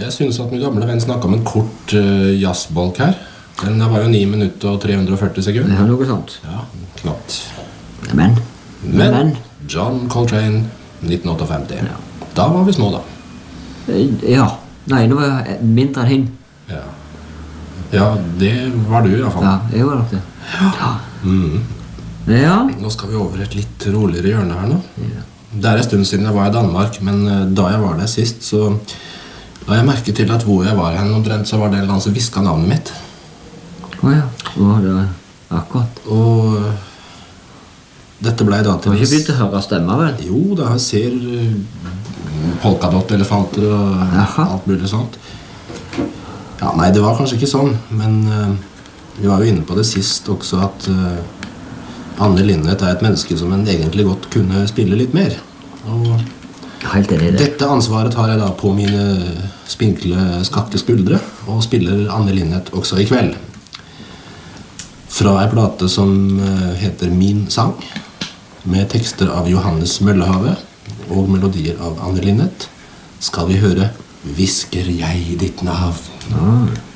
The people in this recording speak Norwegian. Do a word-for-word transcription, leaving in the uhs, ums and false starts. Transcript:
Jeg synes at min gamle venn snakket om en kort uh, jazzbolk her. Den var jo ni minutter og tre hundre og førti sekunder. Ja, noe sånt. Ja, knapt. Men, Men, men. John Coltrane, nitten femtiåtte. Ja. Da var vi små da. Ja, nei, det var mindre enn hin. Ja. Ja, det var du i hvert fall. Ja, jeg var nok det. Ja. Mm. Ja. Nå skal vi over et litt roligere hjørne her nå. Ja. Det er en stund siden jeg var i Danmark, men da jeg var der sist, så la jeg merke til at hvor jeg var hen omtrent, så var det en eller annen som visket navnet mitt. Åja, oh, det var akkurat. Og dette ble da til... Du har ikke begynt å høre stemmer, vel? Jo, da jeg ser uh, polkadott-elefanter og Aha. alt mulig sånt. Ja, nei, det var kanskje ikke sånn, men uh, vi var jo inne på det sist også at uh, Anne Linnet er et menneske som en egentlig godt kunne spille litt mer. Og Helt enig i det. dette ansvaret tar jeg da på mine spinkle, skakke skuldre, og spiller Anne Linnet også i kveld. Fra en plate som heter Min sang, med tekster av Johannes Møllehave og melodier av Anne Linnet, skal vi høre Hvisker jeg ditt navn. Ah.